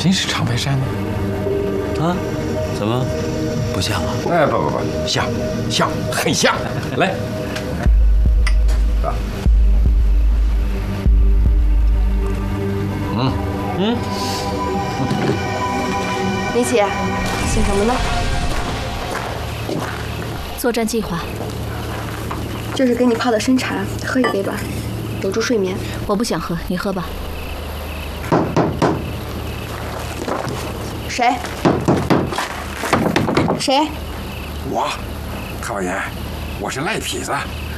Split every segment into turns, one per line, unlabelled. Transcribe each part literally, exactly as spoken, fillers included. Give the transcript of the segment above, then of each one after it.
真是长白山呢？
啊？怎么不像啊？
哎，不不不，像像很像。来，啊，嗯嗯。
李姐，请什么呢？
作战计划。
这是给你泡的参茶，喝一杯吧，有助睡眠。
我不想喝，你喝吧。
谁？谁？
我，陶员，我是赖痞子。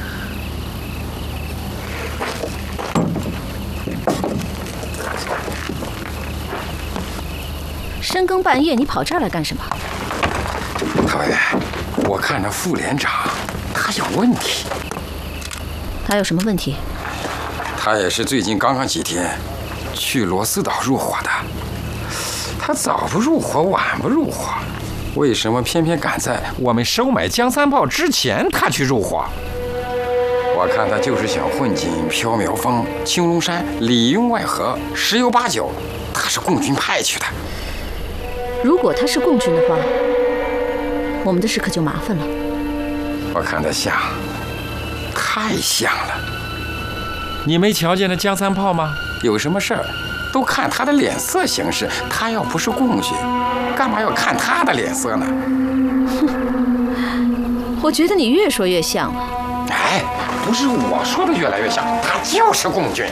深更半夜你跑这儿来干什么？
陶员，我看着副连长他有问题。
他有什么问题？
他也是最近刚刚几天去螺丝岛入伙的。他早不入伙，晚不入伙，为什么偏偏赶在我们收买江三炮之前他去入伙？我看他就是想混进缥缈峰、青龙山里应外合，十有八九他是共军派去的。
如果他是共军的话，我们的事可就麻烦了。
我看他像，太像了。你没瞧见那江三炮吗？有什么事儿都看他的脸色行事。他要不是共军，干嘛要看他的脸色呢？
哼，我觉得你越说越像了。
哎，不是我说的越来越像，他就是共军。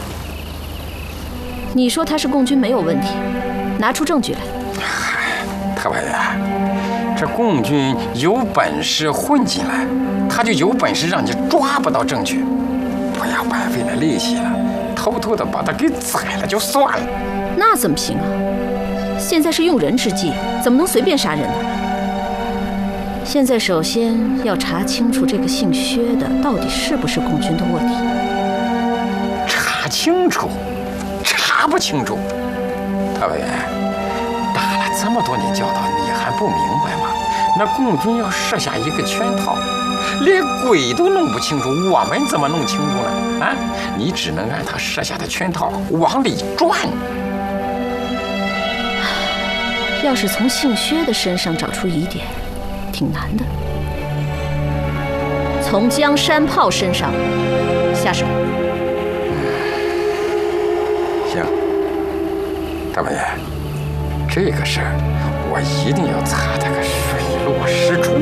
你说他是共军没有问题，拿出证据来。
嗨，特派员，这共军有本事混进来，他就有本事让你抓不到证据。不要白费了力气了，偷偷的把他给宰了就算了。
那怎么行啊？现在是用人之际，怎么能随便杀人呢？现在首先要查清楚这个姓薛的到底是不是共军的卧底。
查清楚？查不清楚。特派员，打了这么多年教导，你还不明白吗？那共军要设下一个圈套，连鬼都弄不清楚，我们怎么弄清楚呢？啊，你只能按他设下的圈套往里转。
要是从姓薛的身上找出疑点，挺难的。从江山炮身上下手。
行，大本员，这个事儿我一定要查他个水落石出。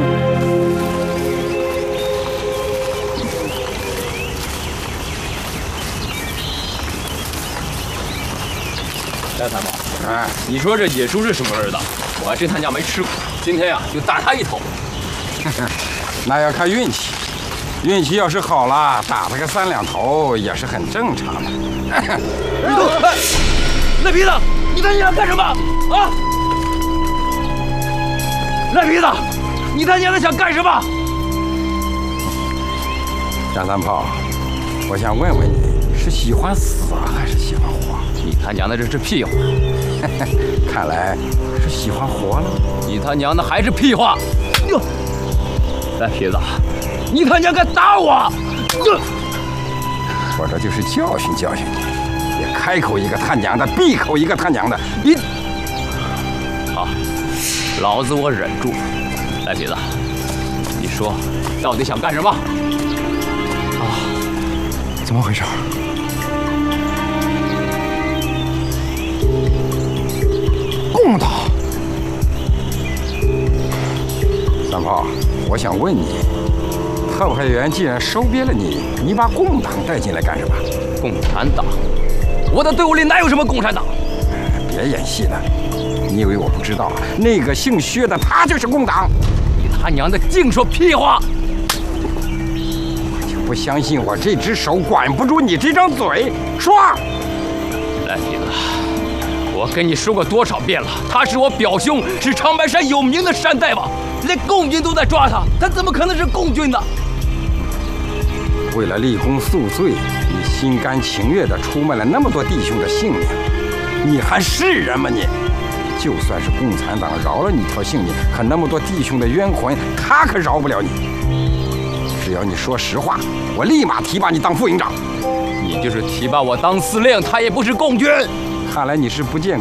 江三炮，
啊，
你说这野猪是什么味儿的？我侦探家没吃过，今天呀就打他一头。
那要看运气，运气要是好了，打他个三两头也是很正常的。
别动！赖皮子，你他娘干什么啊？赖皮子，你他娘的想干什么？
张三炮，我想问问你，是喜欢死还是喜欢活？
你他娘的这是屁话！
看来是喜欢活了。
你他娘的还是屁话！哟，赖皮子，你他娘敢打我！哟，
我这就是教训教训你，也开口一个他娘的，闭口一个他娘的。你
好，老子我忍住了。赖皮子，你说到底想干什么？
啊，怎么回事？共党，三炮，我想问你，特派员既然收编了你，你把共党带进来干什么？
共产党？我的队伍里哪有什么共产党？
别演戏了，你以为我不知道啊？那个姓薛的，他就是共党。
你他娘的净说屁话！
我就不相信我这只手管不住你这张嘴，说。
赖皮子，我跟你说过多少遍了，他是我表兄，是长白山有名的山大王，连共军都在抓他，他怎么可能是共军的？
为了立功赎罪，你心甘情愿地出卖了那么多弟兄的性命，你还是人吗你？就算是共产党饶了你条性命，可那么多弟兄的冤魂，他可饶不了你。只要你说实话，我立马提拔你当副营长。
你就是提拔我当司令，他也不是共军。
看来你是不见